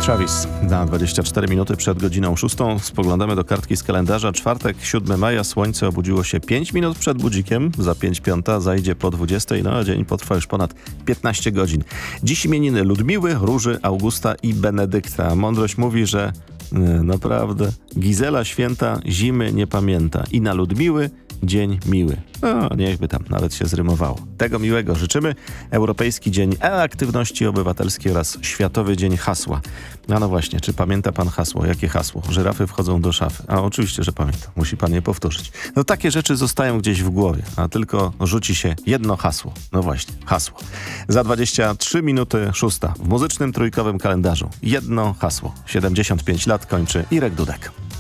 Travis. Na 24 minuty przed godziną 6 spoglądamy do kartki z kalendarza. Czwartek, 7 maja, słońce obudziło się 5 minut przed budzikiem. Za 5:05 zajdzie po 20, no a dzień potrwa już ponad 15 godzin. Dziś imieniny Ludmiły, Róży, Augusta i Benedykta. Mądrość mówi, że naprawdę Gizela święta zimy nie pamięta i na Ludmiły dzień miły. No, niechby tam nawet się zrymowało. Tego miłego życzymy. Europejski Dzień E-Aktywności Obywatelskiej oraz Światowy Dzień Hasła. No właśnie, czy pamięta pan hasło? Jakie hasło? Żyrafy wchodzą do szafy. A oczywiście, że pamiętam. Musi pan je powtórzyć. No takie rzeczy zostają gdzieś w głowie, a tylko rzuci się jedno hasło. No właśnie, hasło. Za 23 minuty 6 w muzycznym trójkowym kalendarzu. Jedno hasło. 75 lat kończy Irek Dudek.